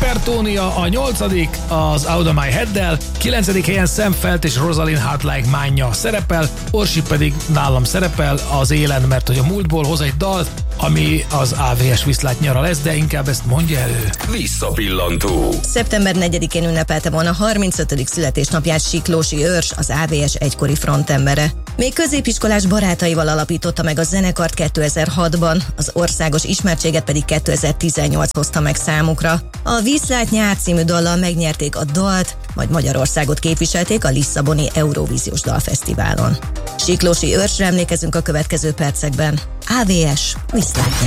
Hypertónia, a 8. az Out of My Head-del, 9. helyen Sam Feldt és Rosalind Heart Like Mine szerepel, Orsi pedig nálam szerepel az élen, mert hogy a múltból hoz egy dalt, ami az AVS viszlátnyara lesz, de inkább ezt mondja elő. Visszapillantó. Szeptember 4-én ünnepelte volna 35. születésnapját Siklósi Őrs, az AVS egykori frontembere. Még középiskolás barátaival alapította meg a zenekart 2006-ban, az országos ismertséget pedig 2018 hozta meg számukra. A Viszlát nyár című dallal megnyerték a dalt, majd Magyarországot képviselték a Lisszaboni Eurovíziós Dalfesztiválon. Siklósi Őrsre emlékezünk a következő percekben. AVS, viszlát!